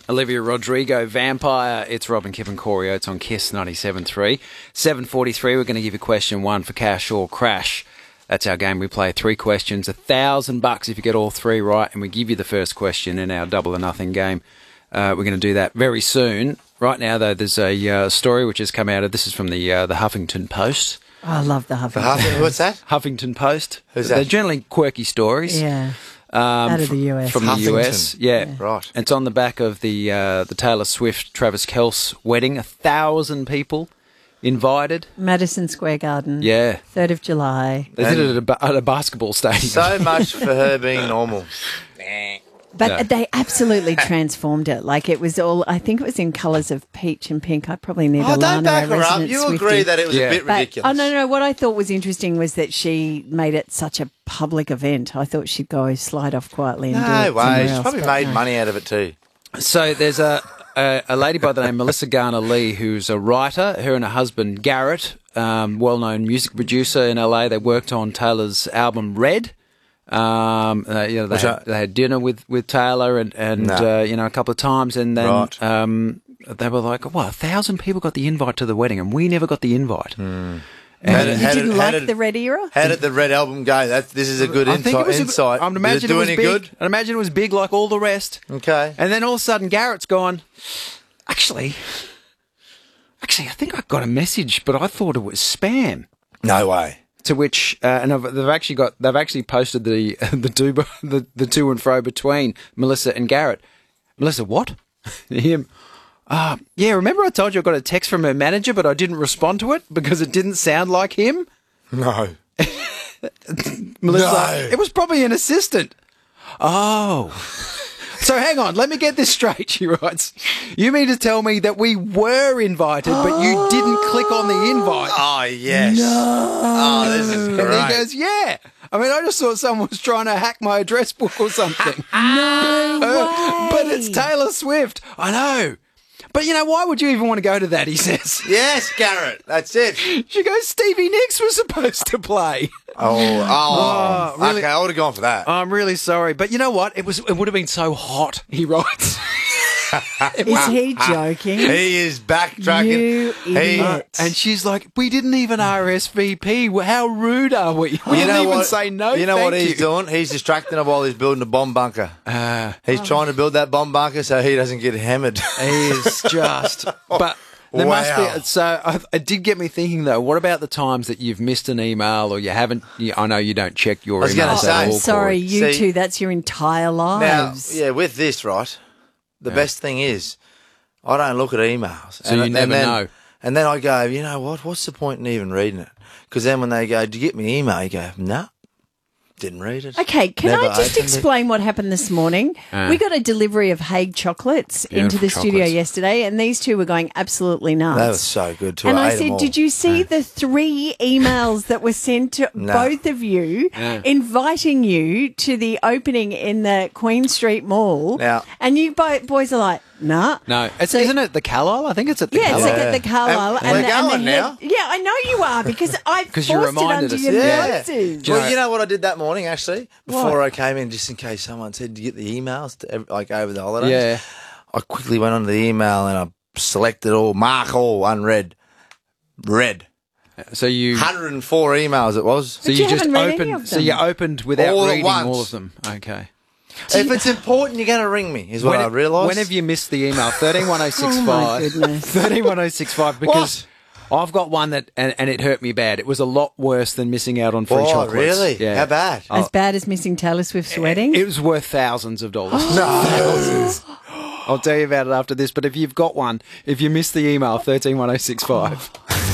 Olivia Rodrigo, Vampire. It's Rob and Kip and Corey Oates on KISS 97.3. 7:43, we're going to give you question one for cash or crash. That's our game. We play 3 questions, $1,000 if you get all 3 right, and we give you the first question in our double or nothing game. We're going to do that very soon. Right now, though, there's a story which has come out of, this is from the Huffington Post. Oh, I love the Huffington. What's that? Huffington Post. Who's that? They're generally quirky stories. Yeah. Out of the US. From the US, yeah. Right. It's on the back of the Taylor Swift, Travis Kelce wedding. 1,000 people invited. Madison Square Garden. Yeah. 3rd of July. They did it at a basketball stadium. So much for her being normal. But No. they absolutely transformed it. Like it was all, I think it was in colours of peach and pink. I probably need Oh, Alana, don't back a her up. resident You Swiftie. agree that it was Yeah. a bit But, ridiculous. no. What I thought was interesting was that she made it such a public event. I thought she'd go slide off quietly and do No it way. somewhere She's else, probably but made no. money out of it too. So there's a lady by the name Melissa Garner Lee, who's a writer. Her and her husband Garrett, well-known music producer in LA. They worked on Taylor's album Red. They had dinner with Taylor and a couple of times, and then Right. they were like, "What? 1,000 people got the invite to the wedding, and we never got the invite." You didn't like the Red era? How did the Red album go? This is a good I think it was insight. I'd imagine Did it do any big. good? I'd imagine it was big like all the rest. Okay. And then all of a sudden, Garrett's gone, Actually, I think I got a message, but I thought it was spam. No way. To which, and they've actually posted the to and fro between Melissa and Garrett. Melissa, what? Him. Yeah, remember I told you I got a text from her manager, but I didn't respond to it because it didn't sound like him? No. Melissa's No. like, it was probably an assistant. Oh. So hang on, let me get this straight, she writes. You mean to tell me that we were invited, but you didn't click on the invite? Oh, yes. No. Oh, this is great. And he goes, yeah. I mean, I just thought someone was trying to hack my address book or something. No way. But it's Taylor Swift. I know. But, why would you even want to go to that, he says. Yes, Garrett. That's it. She goes, Stevie Nicks was supposed to play. Oh, really? Okay, I would have gone for that. I'm really sorry. But you know what? It would have been so hot, he writes. Is he joking? He is backtracking. You idiot. And she's like, we didn't even RSVP. How rude are we? We didn't even say no. You know thank what he's you. doing? He's distracting her while he's building a bomb bunker. He's trying to build that bomb bunker so he doesn't get hammered. He is just. But there must Wow. be. So it did get me thinking, though. What about the times that you've missed an email or you haven't? I know you don't check your was gonna emails say, at I'm all. sorry, Corey. you See- two, that's your entire Now, lives. yeah, with this, right, the best thing is I don't look at emails. So you never know. And then I go, you know what? What's the point in even reading it? Because then when they go, "Did you get me email?" You go, "No, didn't read it." Okay, can Never I just opened it. explain what happened this morning? We got a delivery of Hague chocolates into the Beautiful studio chocolates. yesterday, and these two were going absolutely nuts. That was so good too. And I ate them said, all. did you see the 3 emails that were sent to both of you, inviting you to the opening in the Queen Street Mall? Now- And you boys are like, nah. No, isn't it the Carlisle? I think it's at the Yeah, it's Carlisle. like at the Carlisle. And we're going the now. Yeah, I know you are, because I forced 'Cause you it reminded under us. your Yeah. noses. Well, you know what I did that morning, actually? Before What? I came in, just in case someone said, "Did you get the emails like over the holidays?" Yeah. I quickly went onto the email and I selected all, mark all, unread, read. So you. 104 emails it was. So But you you just haven't read any opened. of So them. you opened without All at reading once. all of them. Okay. If it's important, you're going to ring me, is what I realised. When have you missed the email? 131065. Oh, my goodness. 131065 because I've got one that and it hurt me bad. It was a lot worse than missing out on free Oh, chocolates. really? Yeah. How bad? As bad as missing Taylor Swift's wedding? It was worth thousands of dollars. No. I'll tell you about it after this. But if you've got one, if you missed the email, 131065.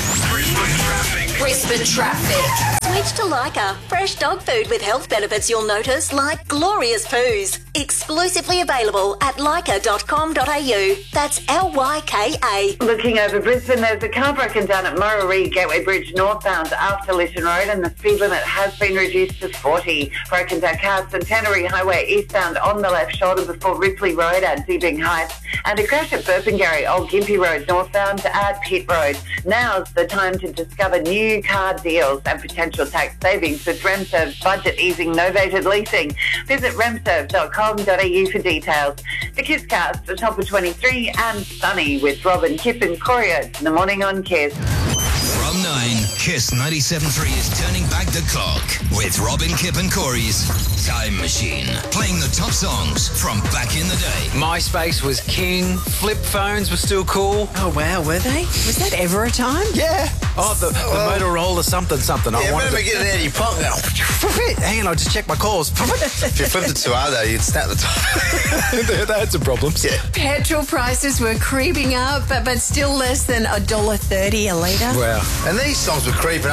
Brisbane traffic. Switch to Leica. Fresh dog food with health benefits you'll notice, like glorious poos. Exclusively available at leica.com.au. That's LYKA. Looking over Brisbane, there's a car broken down at Murray Gateway Bridge northbound after Lytton Road, and the speed limit has been reduced to 40. Broken down car Centenary Highway eastbound on the left shoulder before Ripley Road at Deebing Heights, and a crash at Burpengary Old Gympie Road northbound at Pitt Road. Now's the time to discover new car deals and potential tax savings with RemServe's budget easing novated leasing. Visit remserve.com.au for details. The Kiss Cast, the top of 23, and Sunny with Robin, Kip and Corio in the morning on Kiss. From 9, Kiss 97.3 is turning back the clock with Robin, Kip and Corey's Time Machine. Playing the top songs from back in the day. MySpace was king. Flip phones were still cool. Oh, wow, were they? Was that ever a time? Yeah. Oh, the Motorola something. Yeah, I wanted remember getting it out of your pocket now. Hang on, I just checked my calls. If you flipped it too hard, though, you'd snap the top. They had some problems. Yeah. Petrol prices were creeping up, but still less than $1.30 a litre. Wow. And these songs were creeping